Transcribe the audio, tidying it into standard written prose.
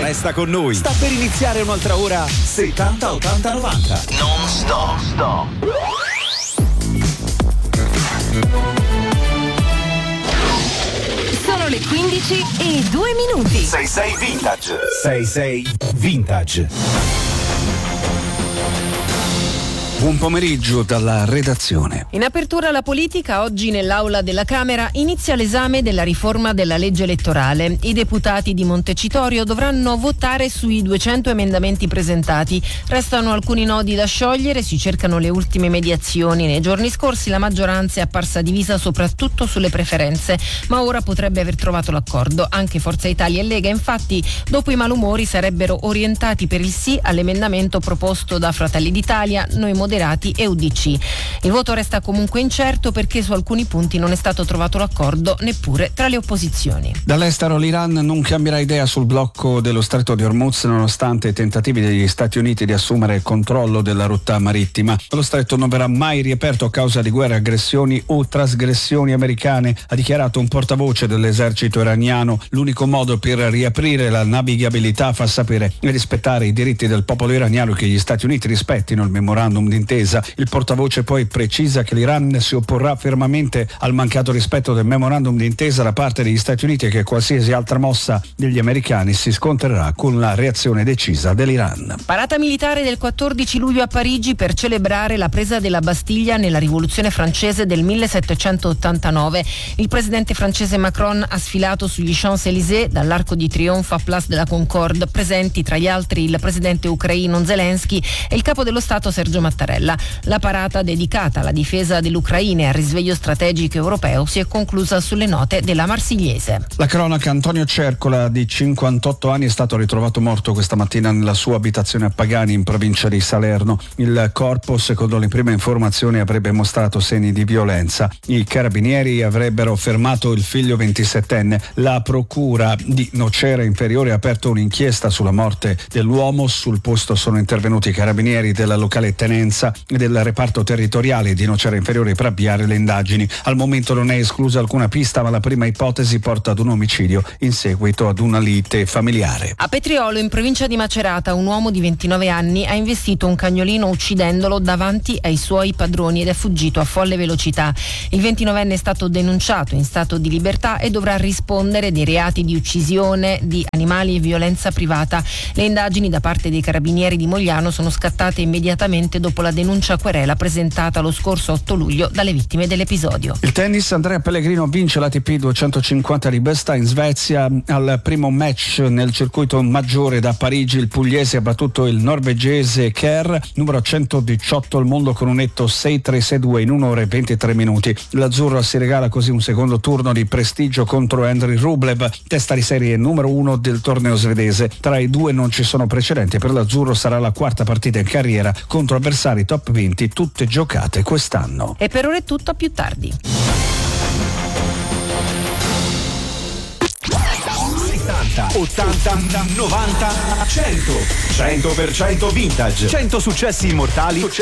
Resta con noi. Sta per iniziare un'altra ora 70 80 90. Non stop. Sono le 15 e 2 minuti. 6-6 Vintage. 6-6 Vintage. Buon pomeriggio dalla redazione. In apertura alla politica, oggi nell'aula della Camera inizia l'esame della riforma della legge elettorale. I deputati di Montecitorio dovranno votare sui 200 emendamenti presentati. Restano alcuni nodi da sciogliere, si cercano le ultime mediazioni. Nei giorni scorsi la maggioranza è apparsa divisa soprattutto sulle preferenze, ma ora potrebbe aver trovato l'accordo. Anche Forza Italia e Lega, infatti, dopo i malumori sarebbero orientati per il sì all'emendamento proposto da Fratelli d'Italia, Noi Moderati e UDC. Il voto resta comunque incerto perché su alcuni punti non è stato trovato l'accordo neppure tra le opposizioni. Dall'estero l'Iran non cambierà idea sul blocco dello Stretto di Hormuz nonostante i tentativi degli Stati Uniti di assumere il controllo della rotta marittima. Lo stretto non verrà mai riaperto a causa di guerre, aggressioni o trasgressioni americane, ha dichiarato un portavoce dell'esercito iraniano. L'unico modo per riaprire la navigabilità, fa sapere, è rispettare i diritti del popolo iraniano e che gli Stati Uniti rispettino il memorandum d'intesa. Il portavoce poi precisa che l'Iran si opporrà fermamente al mancato rispetto del memorandum d'intesa da parte degli Stati Uniti e che qualsiasi altra mossa degli americani si scontrerà con la reazione decisa dell'Iran. Parata militare del 14 luglio a Parigi per celebrare la presa della Bastiglia nella rivoluzione francese del 1789. Il presidente francese Macron ha sfilato sugli Champs-Élysées dall'Arco di Trionfo a Place de la Concorde, presenti tra gli altri il presidente ucraino Zelensky e il capo dello Stato Sergio Mattarella. La parata dedicata alla difesa dell'Ucraina e al risveglio strategico europeo si è conclusa sulle note della Marsigliese. La cronaca: Antonio Cercola, di 58 anni, è stato ritrovato morto questa mattina nella sua abitazione a Pagani, in provincia di Salerno. Il corpo, secondo le prime informazioni, avrebbe mostrato segni di violenza. I carabinieri avrebbero fermato il figlio 27enne. La procura di Nocera Inferiore ha aperto un'inchiesta sulla morte dell'uomo. Sul posto sono intervenuti i carabinieri della locale tenenza e del reparto territoriale di Nocera Inferiore per avviare le indagini. Al momento non è esclusa alcuna pista, ma la prima ipotesi porta ad un omicidio in seguito ad una lite familiare. A Petriolo, in provincia di Macerata, un uomo di 29 anni ha investito un cagnolino uccidendolo davanti ai suoi padroni ed è fuggito a folle velocità. Il 29enne è stato denunciato in stato di libertà e dovrà rispondere dei reati di uccisione di animali e violenza privata. Le indagini da parte dei carabinieri di Mogliano sono scattate immediatamente dopo la denuncia querela presentata lo scorso 8 luglio dalle vittime dell'episodio. Il tennis: Andrea Pellegrino vince l'ATP 250 di Besta in Svezia. Al primo match nel circuito maggiore da Parigi il pugliese ha battuto il norvegese Kerr, numero 118 al mondo, con un netto 6-3-6-2 in 1 ora e 23 minuti. L'azzurro si regala così un secondo turno di prestigio contro Andriy Rublev, testa di serie numero 1 del torneo svedese. Tra i due non ci sono precedenti e per l'azzurro sarà la quarta partita in carriera contro avversari top 20, tutte giocate quest'anno. E per ora è tutto, a più tardi. 70, 80, 90, 100. 100% vintage. 100 successi immortali